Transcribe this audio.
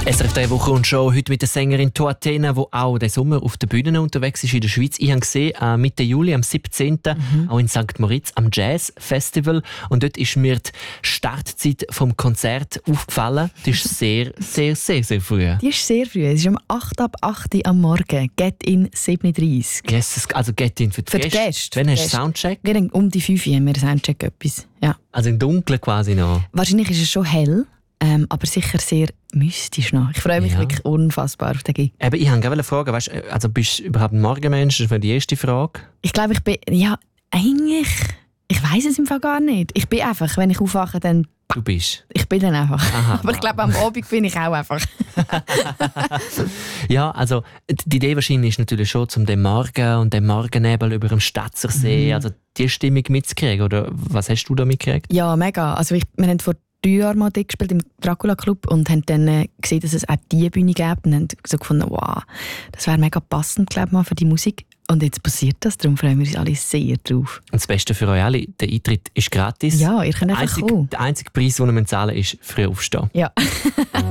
SRF 3 Woche und Show heute mit der Sängerin To Athena, die auch den Sommer auf der Bühne unterwegs ist in der Schweiz. Ich habe gesehen, Mitte Juli, am 17. auch in St. Moritz am Jazz Festival. Und dort ist mir die Startzeit vom Konzert aufgefallen. Die ist sehr, sehr, sehr, sehr früh. Die ist sehr früh. Es ist um 8 ab 8 Uhr am Morgen. Get in 37. Yes, also Get in für die Gäste. Wann hast du Soundcheck? Wir haben um die 5 Uhr haben wir Soundcheck etwas. Ja. Also im Dunkeln quasi noch. Wahrscheinlich ist es schon hell. Aber sicher sehr mystisch noch. Ich freue mich wirklich unfassbar auf den Gig. Aber ich wollte gerade fragen, weißt, also bist du überhaupt ein Morgenmensch? Das wäre die erste Frage. Ich glaube, ich bin, eigentlich, ich weiss es im Fall gar nicht. Ich bin einfach, wenn ich aufwache, dann... Du bist? Ich bin dann einfach. Aha, aber ich glaube, am Abend bin ich auch einfach. Ja, also die Idee wahrscheinlich ist natürlich schon, um den Morgen und den Morgennebel über dem Stadzersee, also die Stimmung mitzukriegen. Oder was hast du da mitgekriegt? Ja, mega. Also wir haben vor 3 Jahren mal dort gespielt im Dracula Club und haben dann gesehen, dass es auch diese Bühne gibt und haben so gefunden, wow, das wäre mega passend, glaube ich, mal für die Musik. Und jetzt passiert das, darum freuen wir uns alle sehr drauf. Und das Beste für euch alle, der Eintritt ist gratis. Ja, ihr könnt einfach kommen. Der einzige Preis, den wir zahlen müssen, ist früh aufstehen. Ja.